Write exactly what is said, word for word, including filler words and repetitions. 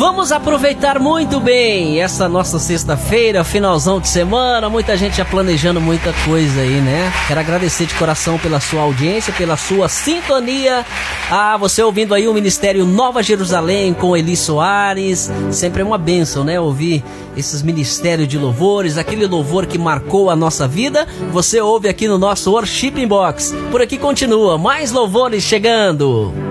Vamos aproveitar muito bem essa nossa sexta-feira, finalzão de semana, muita gente já planejando muita coisa aí, né? Quero agradecer de coração pela sua audiência, pela sua sintonia. Ah, você ouvindo aí o Ministério Nova Jerusalém com Eli Soares, sempre é uma bênção, né? Ouvir esses ministérios de louvores, aquele louvor que marcou a nossa vida, você ouve aqui no nosso Worship Box. Por aqui continua, mais louvores chegando.